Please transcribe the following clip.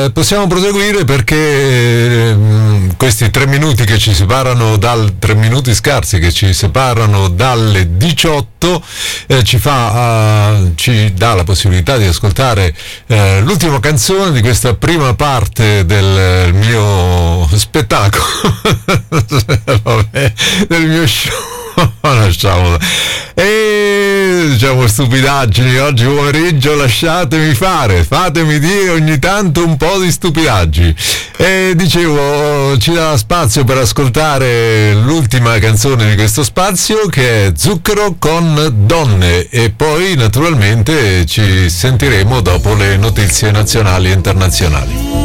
possiamo proseguire perché questi 3 minuti che ci separano 3 minuti scarsi che ci separano dalle 18 ci dà la possibilità di ascoltare l'ultima canzone di questa prima parte del mio spettacolo vabbè, del mio show. Lasciamolo. E diciamo stupidaggini oggi pomeriggio, fatemi dire ogni tanto un po' di stupidaggini. E dicevo, ci dà spazio per ascoltare l'ultima canzone di questo spazio, che è Zucchero con Donne, e poi naturalmente ci sentiremo dopo le notizie nazionali e internazionali.